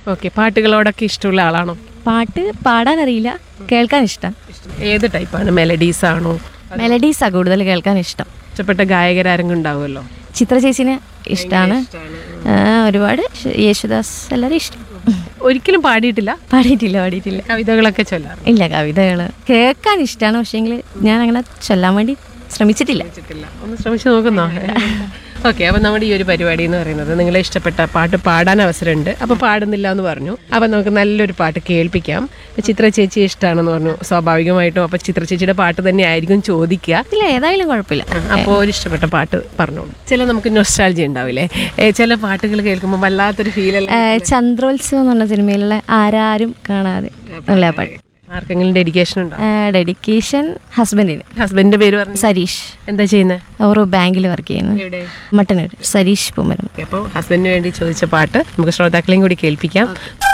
Okay, പാട്ടുകളോടൊക്കെ ഇഷ്ടമുള്ള ആളാണോ? പാട്ട് പാടാനറിയില്ല, കേൾക്കാൻ ഇഷ്ടം. ഏത് ടൈപ്പാണ്? മെലഡീസ് ആണോ? മെലഡീസാണ് കൂടുതൽ കേൾക്കാൻ ഇഷ്ടം. ഇഷ്ടപ്പെട്ട ഗായകരാരെങ്കിലും ഉണ്ടാവുമല്ലോ? ചിത്ര ചേച്ചിനെ ഇഷ്ടമാണ്. ഒരുപാട് യേശുദാസ് എല്ലാവരും ഇഷ്ടം. ഒരിക്കലും പാടിയിട്ടില്ല? പാടിയിട്ടില്ല. കവിതകളൊക്കെ ചൊല്ലാറ്? ഇല്ല, കവിതകൾ കേൾക്കാൻ ഇഷ്ടമാണ്, പക്ഷേങ്കിൽ ഞാൻ അങ്ങനെ ചൊല്ലാൻ വേണ്ടി ശ്രമിച്ചിട്ടില്ല. ഒന്ന് ശ്രമിച്ചു നോക്കുന്നോ? ഓക്കെ, അപ്പം നമ്മുടെ ഈ ഒരു പരിപാടി എന്ന് പറയുന്നത് നിങ്ങളെ ഇഷ്ടപ്പെട്ട പാട്ട് പാടാൻ അവസരമുണ്ട്. അപ്പോൾ പാടുന്നില്ല എന്ന് പറഞ്ഞു, അപ്പം നമുക്ക് നല്ലൊരു പാട്ട് കേൾപ്പിക്കാം. ചിത്ര ചേച്ചി ഇഷ്ടമാണെന്ന് പറഞ്ഞു, സ്വാഭാവികമായിട്ടും അപ്പോൾ ചിത്ര ചേച്ചിയുടെ പാട്ട് തന്നെ ആയിരിക്കും ചോദിക്കുക. ഇല്ല, ഏതായാലും കുഴപ്പമില്ല. അപ്പോൾ ഒരു ഇഷ്ടപ്പെട്ട പാട്ട് പറഞ്ഞോളൂ. ചില നമുക്ക് നൊസ്റ്റാൾജി ഉണ്ടാവില്ലേ, ചില പാട്ടുകൾ കേൾക്കുമ്പോൾ വല്ലാത്തൊരു ഫീൽ. ചന്ദ്രോത്സവം എന്ന് പറഞ്ഞ സിനിമയിലുള്ള ആരാരും കാണാതെ നല്ല പാട്ട്. ആർക്കെങ്കിലും ഡെഡിക്കേഷൻ ഉണ്ടോ? ഡെഡിക്കേഷൻ ഹസ്ബൻഡിന്. ഹസ്ബൻഡിന്റെ പേര് പറഞ്ഞു? സരീഷ്. എന്താ ചെയ്യുന്നത്? ഓരോ ബാങ്കിൽ വർക്ക് ചെയ്യുന്നു, മട്ടന്നൂർ. സരീഷ് പൂമരം. അപ്പോൾ ഹസ്ബൻഡിന് വേണ്ടി ചോദിച്ച പാട്ട് നമുക്ക് ശ്രോതാക്കളെയും കൂടി കേൾപ്പിക്കാം.